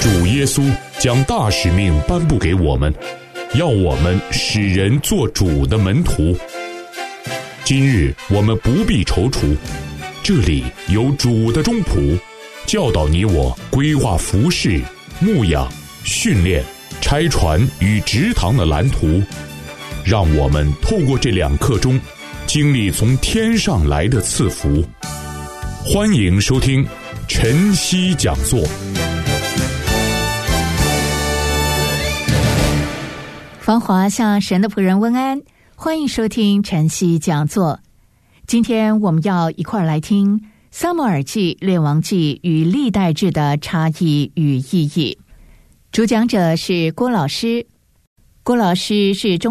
主耶稣将大使命颁布给我们，要我们使人做主的门徒。今日我们不必踌躇，这里有主的忠仆，教导你我规划服事、牧养、训练、拆船与植堂的蓝图，让我们透过这2课中经历从天上来的赐福。欢迎收听晨曦讲座。 芳华向神的仆人问安，欢迎收听晨曦讲座。今天我们要一块来听撒母耳记、列王记与历代志的差异与意义。主讲者是郭老师。郭老师是中